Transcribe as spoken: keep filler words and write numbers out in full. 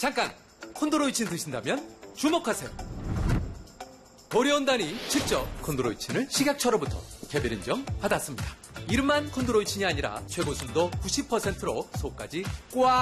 잠깐! 콘드로이친 드신다면 주목하세요. 도리온단이 직접 콘드로이친을 식약처로부터 개별 인정 받았습니다. 이름만 콘드로이친이 아니라 최고 순도 구십 퍼센트로 속까지 꽉